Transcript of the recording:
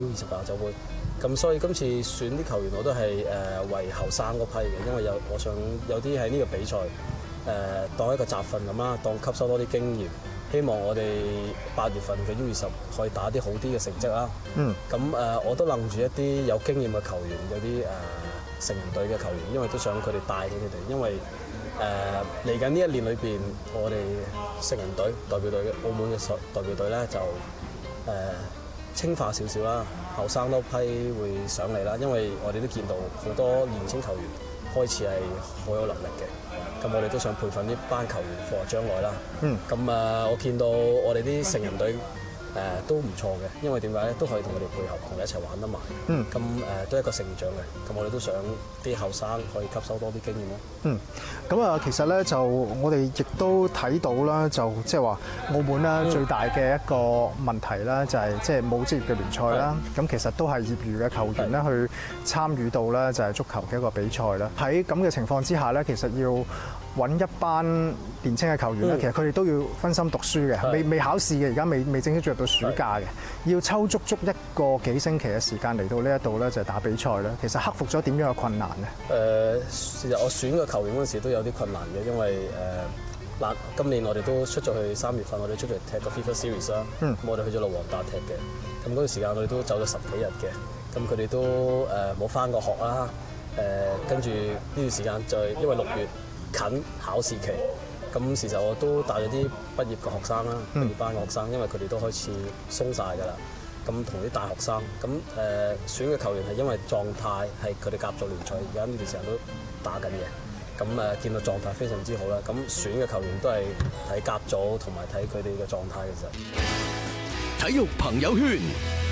U28亞洲杯。咁所以今次選啲球員我都係為後生嗰批嘅，因為我想有啲喺呢個比賽當一個集訓咁啦，當吸收多啲經驗。希望我哋8月份嘅 U20可以打啲好啲嘅成績啦。咁我都諗住一啲有經驗嘅球員，有啲成人隊嘅球員，因為都想佢哋帶起佢哋。因為嚟緊呢一年裏邊，我哋成人隊代表隊嘅澳門嘅代表隊咧就清化少少啦，後生多批會上嚟啦。因為我哋都見到好多年青球員開始係好有能力嘅。咁我哋都想培訓呢班球員放喺將來啦。咁我見到我哋啲成人隊都唔錯嘅，因為點解咧？都可以同佢哋配合，同佢一齊玩得埋。咁都係一個成長嘅。咁我哋都想啲後生可以吸收多啲經驗咯。 咁啊，其實咧就我哋亦都睇到啦，就即係話澳門咧最大嘅一個問題啦，就係即係冇職業嘅聯賽啦。咁其實都係業餘嘅球員咧去參與到咧就係足球嘅一個比賽啦。喺咁嘅情況之下咧，其實要揾一班年青嘅球員咧，其實佢哋都要分心讀書嘅，未考試嘅，而家未正式進入到暑假嘅，要抽足一個幾星期嘅時間嚟到呢一度咧就係打比賽咧。其實克服咗點樣嘅困難咧？ 其實我選個球員嗰陣時都有啲困難嘅，因為今年我哋都出咗去3月份，我哋出咗踢個 FIFA Series 啦。咁我哋去咗盧旺達踢嘅，咁嗰段時間我哋都走咗10幾日嘅，咁佢哋都冇返過學啦。跟住呢段時間就係因為6月近考試期，咁事實我都帶咗啲畢業嘅學生啦，畢業班嘅學生，因為佢哋都開始鬆晒㗎啦。咁同啲大學生，咁選嘅球員係因為狀態係佢哋甲組聯賽，而家呢段時間都打緊嘅。咁見到狀態非常之好啦。咁選嘅球員都係睇甲組同埋睇佢哋嘅狀態嘅啫。 體育朋友圈。